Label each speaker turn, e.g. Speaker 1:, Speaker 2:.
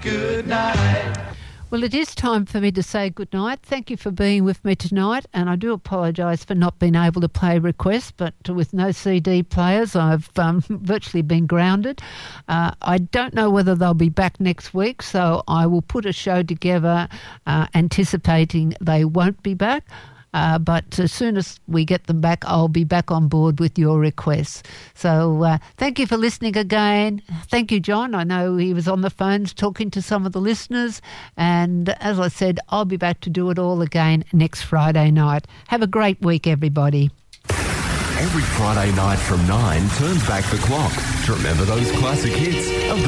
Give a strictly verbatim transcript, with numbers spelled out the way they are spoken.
Speaker 1: good night.
Speaker 2: Well, it is time for me to say goodnight. Thank you for being with me tonight, and I do apologise for not being able to play requests, but with no C D players, I've um, virtually been grounded. Uh, I don't know whether they'll be back next week, so I will put a show together uh, anticipating they won't be back. Uh, but as soon as we get them back, I'll be back on board with your requests. So uh, thank you for listening again. Thank you, John. I know he was on the phones talking to some of the listeners. And as I said, I'll be back to do it all again next Friday night. Have a great week, everybody.
Speaker 3: Every Friday night from nine turns back the clock to remember those classic hits of